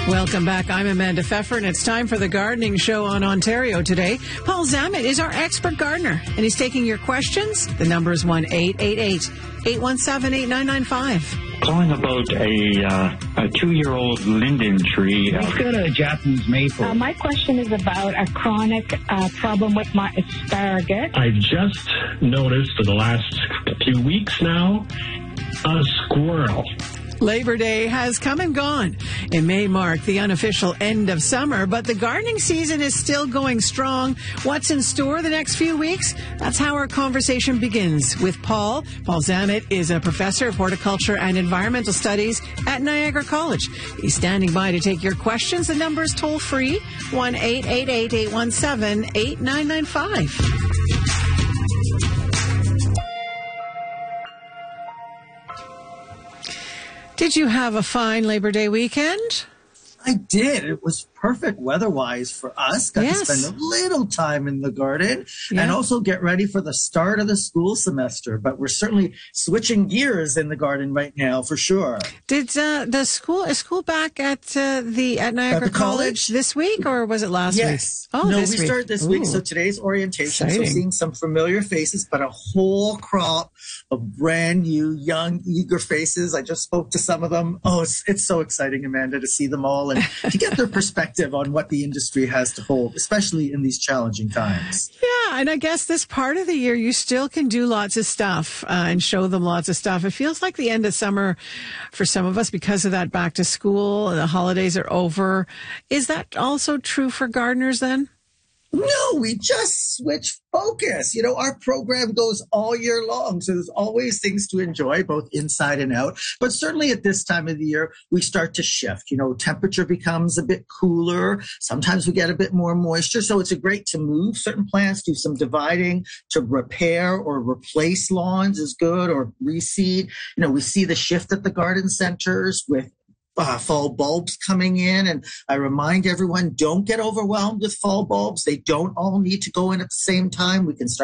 Welcome back. I'm Amanda Pfeffer, and it's time for the Gardening Show on Ontario Today. Paul Zammit is our expert gardener, and he's taking your questions. The number is 1-888-817-8995. Calling about a 2-year-old linden tree. It's got a Japanese maple. My question is about a chronic problem with my asparagus. I've just noticed for the last few weeks now, a squirrel. Labor Day has come and gone. It may mark the unofficial end of summer, but the gardening season is still going strong. What's in store the next few weeks? That's how our conversation begins with Paul. Paul Zammit is a professor of horticulture and environmental studies at Niagara College. He's standing by to take your questions. The number is toll free, 1-888-817-8995. Did you have a fine Labor Day weekend? I did. It was perfect weather-wise for us. Got to spend a little time in the garden and also get ready for the start of the school semester. But we're certainly switching gears in the garden right now, for sure. Did is school back at Niagara College this week, or was it last week? Oh, no, we started this week. So today's orientation. Exciting. So seeing some familiar faces, but a whole crop of brand new, young, eager faces. I just spoke to some of them. Oh, it's so exciting, Amanda, to see them all and to get their perspective on what the industry has to hold, especially in these challenging times. Yeah, and I guess this part of the year, you still can do lots of stuff and show them lots of stuff. It feels like the end of summer for some of us because of that back to school. The holidays are over. Is that also true for gardeners then? No, we just switch focus. You know, our program goes all year long, so there's always things to enjoy, both inside and out. But certainly at this time of the year, we start to shift. You know, temperature becomes a bit cooler. Sometimes we get a bit more moisture, so it's great to move certain plants, do some dividing, to repair or replace lawns is good, or reseed. You know, we see the shift at the garden centers with fall bulbs coming in. And I remind everyone, don't get overwhelmed with fall bulbs. They don't all need to go in at the same time. We can start